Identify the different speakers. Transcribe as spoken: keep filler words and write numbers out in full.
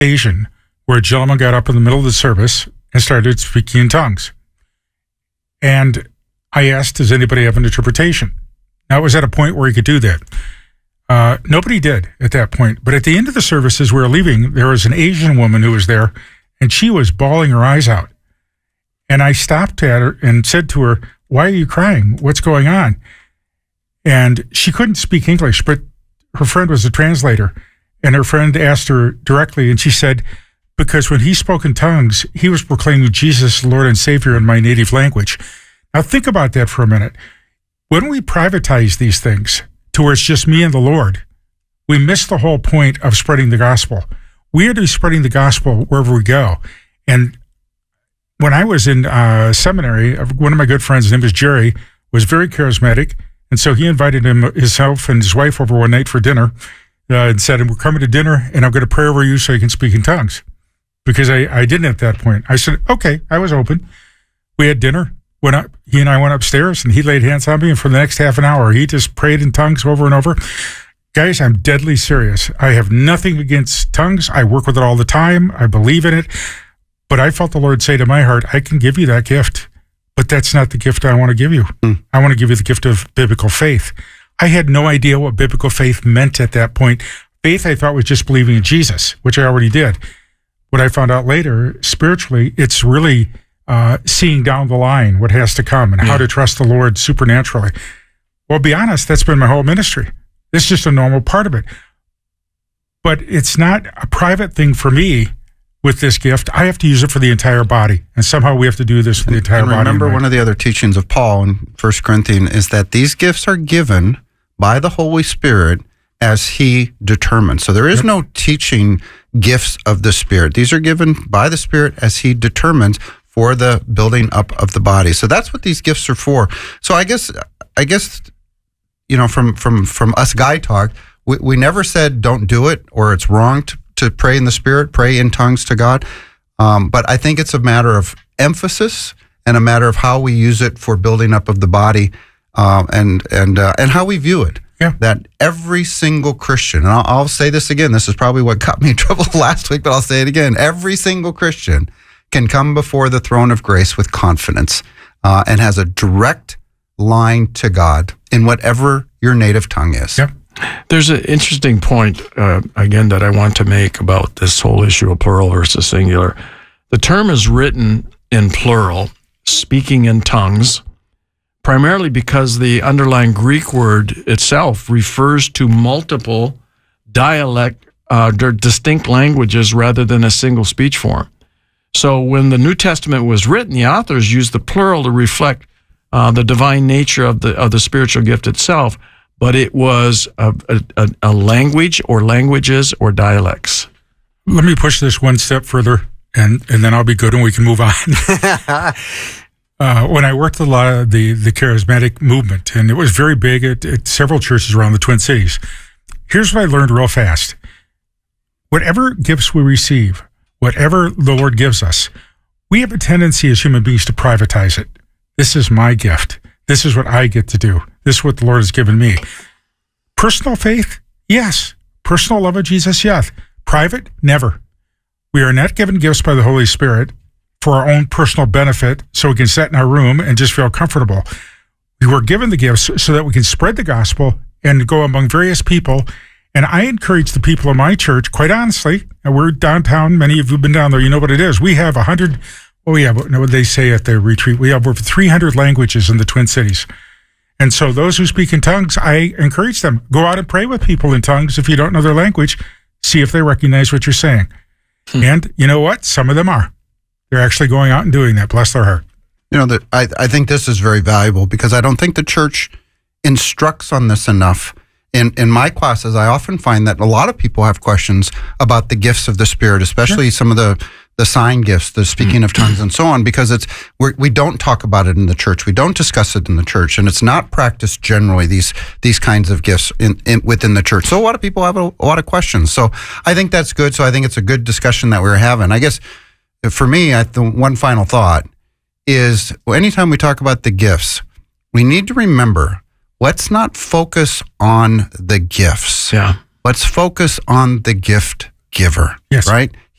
Speaker 1: occasion where a gentleman got up in the middle of the service and started speaking in tongues. And I asked, does anybody have an interpretation? Now, it was at a point where he could do that. Uh, nobody did at that point. But at the end of the service, as we were leaving, there was an Asian woman who was there, and she was bawling her eyes out. And I stopped at her and said to her, why are you crying? What's going on? And she couldn't speak English, but her friend was a translator. And her friend asked her directly, and she said, because when he spoke in tongues, he was proclaiming Jesus, Lord and Savior, in my native language. Now think about that for a minute. When we privatize these things to where it's just me and the Lord, we miss the whole point of spreading the gospel. We are to be spreading the gospel wherever we go. And when I was in uh, seminary, one of my good friends, his name was Jerry, was very charismatic. And so he invited him, himself and his wife over one night for dinner uh, and said, we're coming to dinner and I'm going to pray over you so you can speak in tongues. Because I, I didn't at that point. I said, okay, I was open. We had dinner. Went up, he and I went upstairs and he laid hands on me. And for the next half an hour, he just prayed in tongues over and over. Guys, I'm deadly serious. I have nothing against tongues. I work with it all the time. I believe in it. But I felt the Lord say to my heart, I can give you that gift, but that's not the gift I want to give you. Mm. I want to give you the gift of biblical faith. I had no idea what biblical faith meant at that point. Faith, I thought, was just believing in Jesus, which I already did. What I found out later, spiritually, it's really uh, seeing down the line what has to come and yeah. how to trust the Lord supernaturally. Well, be honest, that's been my whole ministry. It's just a normal part of it. But it's not a private thing for me with this gift. I have to use it for the entire body. And somehow we have to do this for the entire
Speaker 2: and
Speaker 1: body.
Speaker 2: Remember, one of the other teachings of Paul in First Corinthians is that these gifts are given by the Holy Spirit as he determines. So there is yep. no teaching gifts of the Spirit. These are given by the Spirit as he determines for the building up of the body. So that's what these gifts are for. So I guess, I guess, you know, from from from us guy talk, we, we never said don't do it or it's wrong to, to pray in the Spirit, pray in tongues to God. Um, but I think it's a matter of emphasis and a matter of how we use it for building up of the body, uh, and and uh, and how we view it. Yeah. That every single Christian, and I'll, I'll say this again, this is probably what got me in trouble last week, but I'll say it again. Every single Christian can come before the throne of grace with confidence uh, and has a direct line to God in whatever your native tongue is.
Speaker 1: Yep.
Speaker 3: There's an interesting point, uh, again, that I want to make about this whole issue of plural versus singular. The term is written in plural, speaking in tongues, primarily because the underlying Greek word itself refers to multiple dialect, uh, distinct languages rather than a single speech form. So when the New Testament was written, the authors used the plural to reflect uh, the divine nature of the of the spiritual gift itself, but it was a, a, a language or languages or dialects.
Speaker 1: Let me push this one step further, and, and then I'll be good and we can move on. Uh, when I worked with a lot of the, the charismatic movement, and it was very big at, at several churches around the Twin Cities, here's what I learned real fast. Whatever gifts we receive, whatever the Lord gives us, we have a tendency as human beings to privatize it. This is my gift. This is what I get to do. This is what the Lord has given me. Personal faith? Yes. Personal love of Jesus? Yes. Private? Never. We are not given gifts by the Holy Spirit for our own personal benefit so we can sit in our room and just feel comfortable. We were given the gifts so that we can spread the gospel and go among various people. And I encourage the people in my church, quite honestly, and we're downtown, many of you have been down there, you know what it is. We have one hundred, oh yeah, what do they say at the retreat? We have over three hundred languages in the Twin Cities. And so those who speak in tongues, I encourage them, go out and pray with people in tongues if you don't know their language, see if they recognize what you're saying. Hmm. And you know what? Some of them are. They're actually going out and doing that. Bless their heart.
Speaker 2: You know, the, I, I think this is very valuable because I don't think the church instructs on this enough. In in my classes, I often find that a lot of people have questions about the gifts of the Spirit, especially sure. some of the, the sign gifts, the speaking of tongues and so on, because it's we're, we don't talk about it in the church. We don't discuss it in the church, and it's not practiced generally, these these kinds of gifts in, in within the church. So a lot of people have a, a lot of questions. So I think that's good. So I think it's a good discussion that we're having. I guess for me, I, the one final thought is anytime we talk about the gifts, we need to remember, let's not focus on the gifts.
Speaker 3: Yeah.
Speaker 2: Let's focus on the gift giver.
Speaker 1: Yes.
Speaker 2: Right?